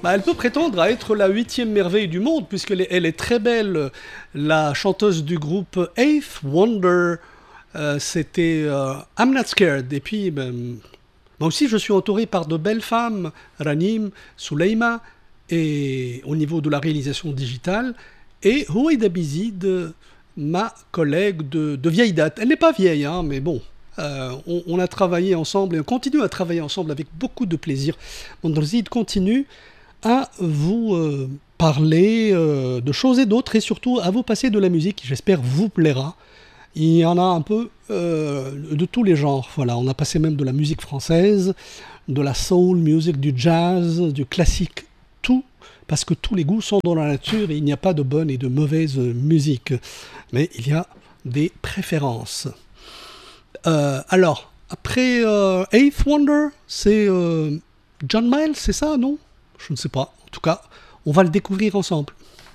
Bah, elle peut prétendre à être la huitième merveille du monde, puisqu'elle est très belle. La chanteuse du groupe Eighth Wonder, c'était I'm Not Scared. Et puis, ben, moi aussi, je suis entouré par de belles femmes, Ranim, Souleima, et au niveau de la réalisation digitale, et Houaïda Bizid, ma collègue de vieille date. Elle n'est pas vieille, hein, mais bon, on a travaillé ensemble et on continue à travailler ensemble avec beaucoup de plaisir. Mondrzid continue à vous parler de choses et d'autres et surtout à vous passer de la musique qui, j'espère, vous plaira. Il y en a un peu de tous les genres. Voilà, on a passé même de la musique française, de la soul music, du jazz, du classique, tout, parce que tous les goûts sont dans la nature et il n'y a pas de bonne et de mauvaise musique. Mais il y a des préférences. Alors, après Eighth Wonder, c'est John Miles, c'est ça, non? Je ne sais pas. En tout cas, on va le découvrir ensemble.